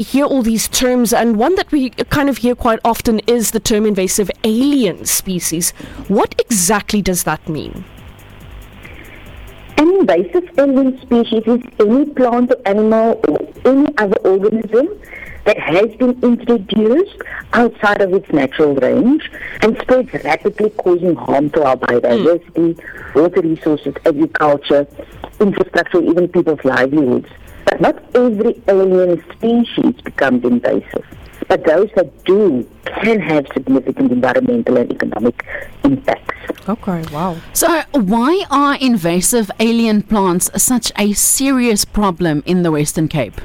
hear all these terms, and one that we kind of hear quite often is the term invasive alien species. What exactly does that mean? An invasive alien species is any plant or animal or any other organism that has been introduced outside of its natural range and spreads rapidly, causing harm to our biodiversity, water resources, agriculture, infrastructure, even people's livelihoods. But not every alien species becomes invasive. But those that do can have significant environmental and economic impacts. Okay, wow. So why are invasive alien plants such a serious problem in the Western Cape?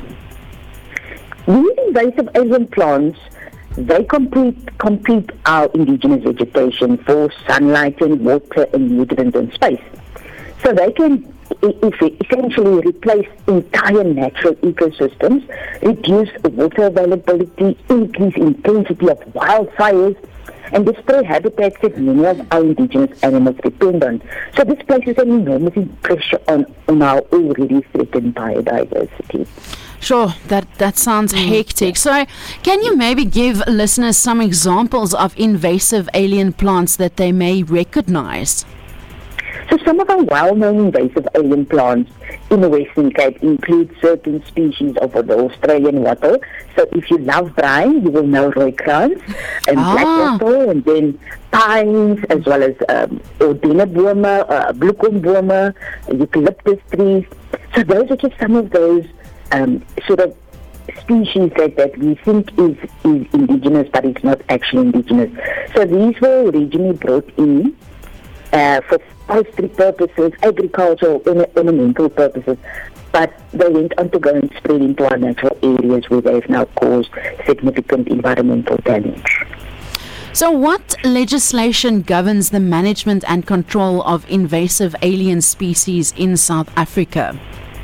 These invasive alien plants, they compete our indigenous vegetation for sunlight and water and nutrients and space. So they can essentially replace entire natural ecosystems, reduce water availability, increase intensity of wildfires, and destroy habitats that many of our indigenous animals depend on. So this places an enormous pressure on our already threatened biodiversity. Sure, that sounds hectic. So can you maybe give listeners some examples of invasive alien plants that they may recognize? So some of our well-known invasive alien plants in the Western Cape include certain species of the Australian wattle. So if you love brine, you will know rooikrans and black wattle, and then pines, as well as Ordinebome, bloekombome, eucalyptus trees. So those are just some of those sort of species that we think is indigenous, but it's not actually indigenous. So these were originally brought in for forestry purposes, agricultural, ornamental purposes, but they went on to go and spread into our natural areas where they've now caused significant environmental damage. So what legislation governs the management and control of invasive alien species in South Africa?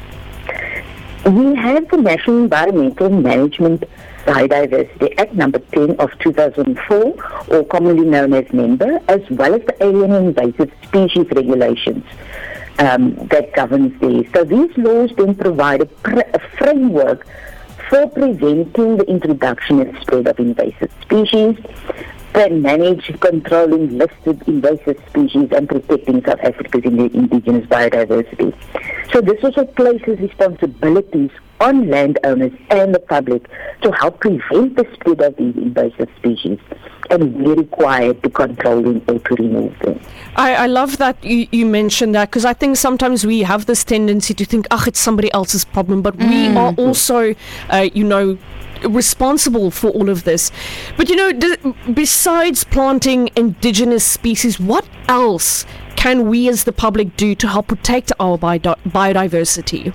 We have the National Environmental Management Biodiversity Act number 10 of 2004, or commonly known as NEMBA, as well as the Alien and Invasive Species Regulations that governs these. So these laws then provide a framework for preventing the introduction and spread of invasive species, and manage controlling listed invasive species and protecting South Africa's indigenous biodiversity. So this also places responsibilities on landowners and the public to help prevent the spread of these invasive species, and we're required to control them or to remove them. I love that you mentioned that, because I think sometimes we have this tendency to think, it's somebody else's problem, but we are also, responsible for all of this. But besides planting indigenous species, what else can we as the public do to help protect our biodiversity?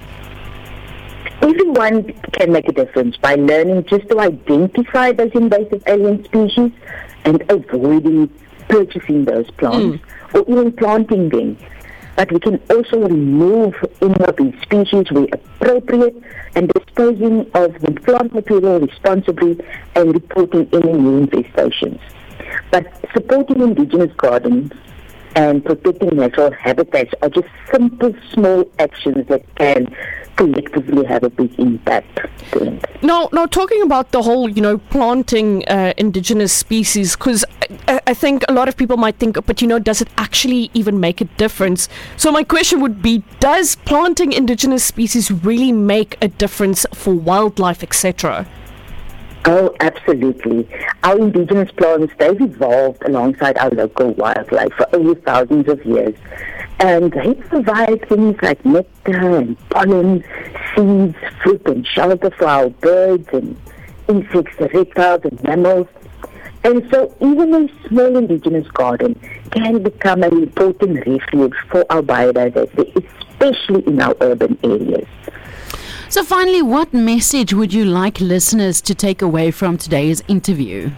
Everyone can make a difference by learning just to identify those invasive alien species and avoiding purchasing those plants or even planting them. But we can also remove any of these species where appropriate and disposing of the plant material responsibly and reporting any new infestations. But supporting indigenous gardens and protecting natural habitats are just simple, small actions that can collectively have a big impact. Now talking about the whole, planting indigenous species, because I think a lot of people might think, but does it actually even make a difference? So my question would be, does planting indigenous species really make a difference for wildlife, etc.? Oh, absolutely. Our indigenous plants, they've evolved alongside our local wildlife for over thousands of years. And they provide things like nectar and pollen, seeds, fruit and shelter for our birds and insects, reptiles and mammals. And so even a small indigenous garden can become an important refuge for our biodiversity, especially in our urban areas. So finally, what message would you like listeners to take away from today's interview?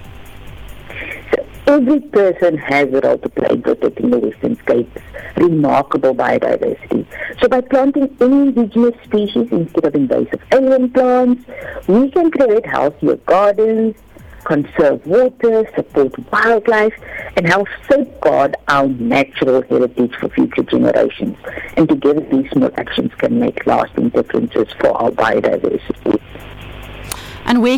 So every person has a role to play in protecting the Western Cape's remarkable biodiversity. So by planting any indigenous species instead of invasive alien plants, we can create healthier gardens, conserve water, support wildlife, and help safeguard our natural heritage for future generations. And together, these small actions can make lasting differences for our biodiversity. And where